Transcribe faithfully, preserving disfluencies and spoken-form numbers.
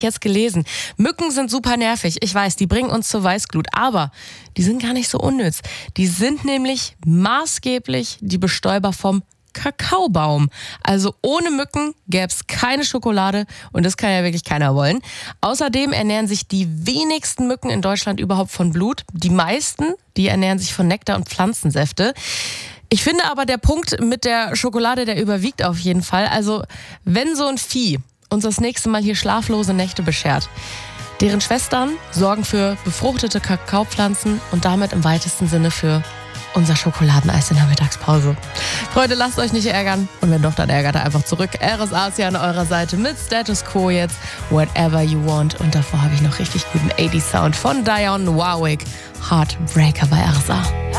Jetzt gelesen. Mücken sind super nervig. Ich weiß, die bringen uns zur Weißglut. Aber die sind gar nicht so unnütz. Die sind nämlich maßgeblich die Bestäuber vom Kakaobaum. Also ohne Mücken gäbe es keine Schokolade und das kann ja wirklich keiner wollen. Außerdem ernähren sich die wenigsten Mücken in Deutschland überhaupt von Blut. Die meisten, die ernähren sich von Nektar und Pflanzensäfte. Ich finde aber, der Punkt mit der Schokolade, der überwiegt auf jeden Fall. Also wenn so ein Vieh uns das nächste Mal hier schlaflose Nächte beschert, deren Schwestern sorgen für befruchtete Kakaopflanzen und damit im weitesten Sinne für unser Schokoladeneis in der Mittagspause. Freunde, lasst euch nicht ärgern. Und wenn doch, dann ärgert er einfach zurück. R S A ist ja an eurer Seite mit Status Quo jetzt. Whatever you want. Und davor habe ich noch richtig guten achtziger Sound von Dionne Warwick. Heartbreaker bei R S A.